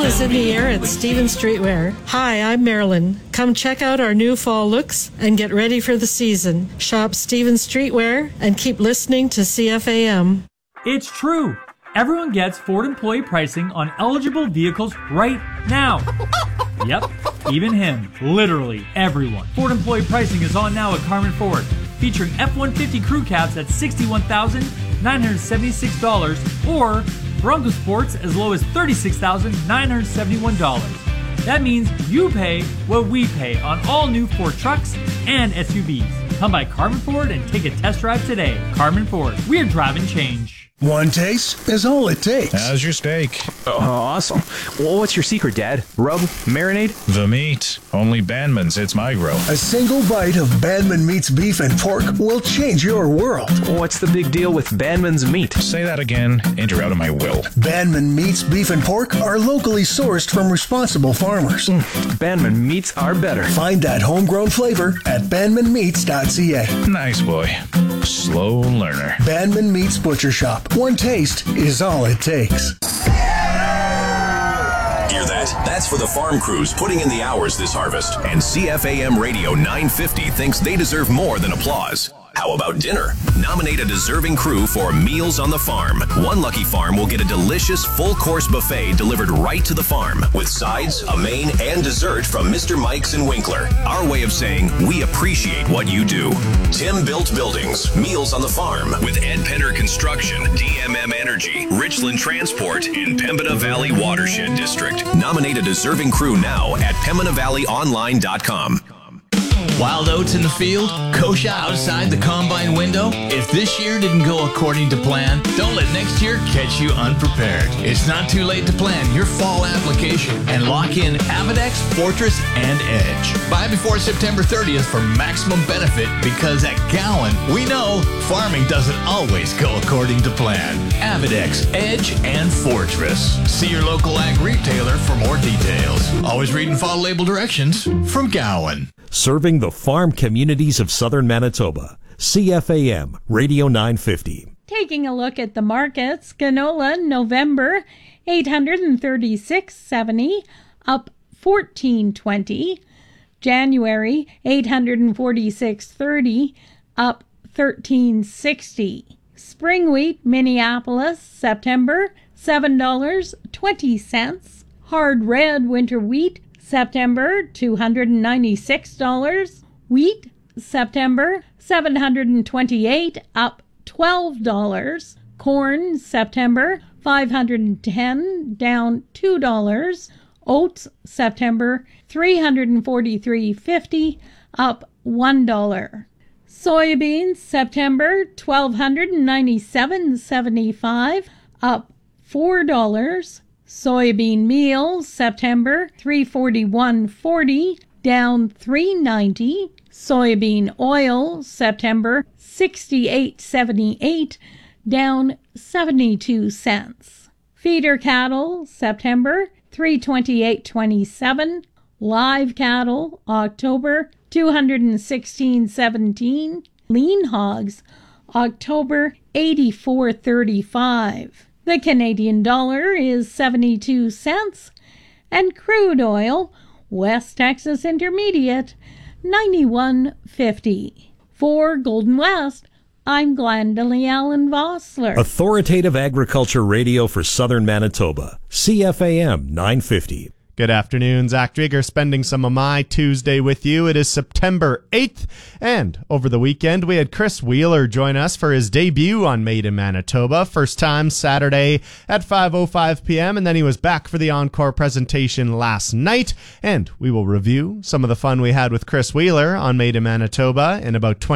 Fall is in the air at Stevens Streetwear. Hi, I'm Marilyn. Come check out our new fall looks and get ready for the season. Shop Stevens Streetwear and keep listening to CFAM. It's true. Everyone gets Ford employee pricing on eligible vehicles right now. Yep, even him. Literally everyone. Ford employee pricing is on now at Carmen Ford, featuring F-150 crew cabs at $61,976 or Bronco Sports as low as $36,971. That means you pay what we pay on all new Ford trucks and SUVs. Come by Carmen Ford and take a test drive today. Carmen Ford, we're driving change. One taste is all it takes. How's your steak? Oh, awesome. Well, what's your secret, Dad? Rub? Marinade? The meat. Only Bandman's hits my grill. A single bite of Bandman Meat's beef and pork will change your world. What's the big deal with Bandman's meat? Say that again, and you're out of my will. Bandman Meat's beef and pork are locally sourced from responsible farmers. Bandman meats are better. Find that homegrown flavor at bandmanmeats.ca. Nice boy. Slow learner. Bandman Meats Butcher Shop. One taste is all it takes. Hear that? That's for the farm crews putting in the hours this harvest. And CFAM Radio 950 thinks they deserve more than applause. How about dinner? Nominate a deserving crew for Meals on the Farm. One lucky farm will get a delicious full-course buffet delivered right to the farm with sides, a main, and dessert from Mr. Mike's and Winkler. Our way of saying we appreciate what you do. Tim Built Buildings, Meals on the Farm with Ed Penner Construction, DMM Energy, Richland Transport, and Pembina Valley Watershed District. Nominate a deserving crew now at PembinaValleyOnline.com. Wild oats in the field, kosher outside the combine window. If this year didn't go according to plan, don't let next year catch you unprepared. It's not too late to plan your fall application and lock in Avidex, Fortress, and Edge. Buy before September 30th for maximum benefit because at Gowan, we know farming doesn't always go according to plan. Avidex, Edge, and Fortress. See your local ag retailer for more details. Always read and follow label directions from Gowan. Serving the farm communities of southern Manitoba. CFAM Radio 950. Taking a look at the markets, canola November $836.70 up $14.20. January $846.30 up $13.60. Spring wheat Minneapolis September $7.20. Hard red winter wheat September, $296. Wheat, September, $728, up $12. Corn, September, $510, down $2. Oats, September, $343.50, up $1. Soybeans, September, $1,297.75, up $4. Soybean meal, September, $341.40, down $3.90. Soybean oil, September, $68.78, down 72 cents. Feeder cattle, September, $328.27. Live cattle, October, $216.17. Lean hogs, October, $84.35. The Canadian dollar is 72 cents, and crude oil, West Texas Intermediate, 91.50. For Golden West, I'm Glendalee Allen Vossler. Authoritative Agriculture Radio for Southern Manitoba. CFAM 950. Good afternoon, Zach Drieger spending some of my Tuesday with you. It is September 8th, and over the weekend we had Chris Wheeler join us for his debut on Made in Manitoba. First time Saturday at 5:05 p.m., and then he was back for the encore presentation last night, and we will review some of the fun we had with Chris Wheeler on Made in Manitoba in about 20